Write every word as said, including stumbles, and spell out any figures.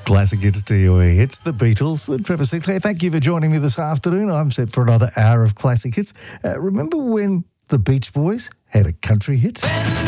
Classic hits to your hits, the Beatles with Trevor Sinclair. Thank you for joining me this afternoon. I'm set for another hour of classic hits. Uh, remember when the Beach Boys had a country hit?